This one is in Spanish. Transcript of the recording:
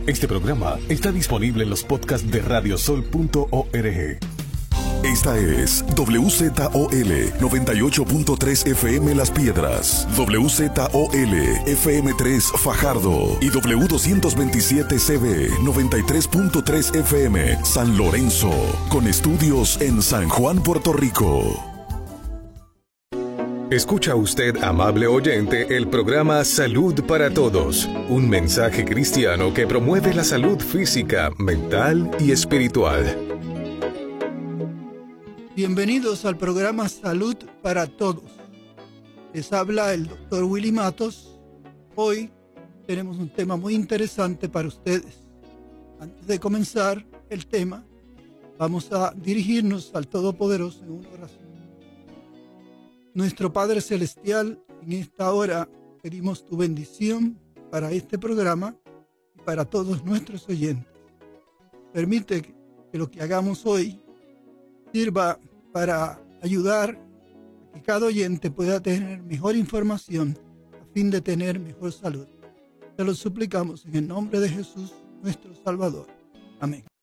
Este programa está disponible en los podcasts de radiosol.org. Esta es WZOL 98.3 FM Las Piedras, WZOL FM 3 Fajardo y W227CB 93.3 FM San Lorenzo, con estudios en San Juan, Puerto Rico. Escucha usted, amable oyente, el programa Salud para Todos, un mensaje cristiano que promueve la salud física, mental y espiritual. Bienvenidos al programa Salud para Todos. Les habla el Dr. Willy Matos. Hoy tenemos un tema muy interesante para ustedes. Antes de comenzar el tema, vamos a dirigirnos al Todopoderoso en una oración. Nuestro Padre Celestial, en esta hora pedimos tu bendición para este programa y para todos nuestros oyentes. Permite que lo que hagamos hoy sirva para ayudar a que cada oyente pueda tener mejor información a fin de tener mejor salud. Te lo suplicamos en el nombre de Jesús, nuestro Salvador. Amén.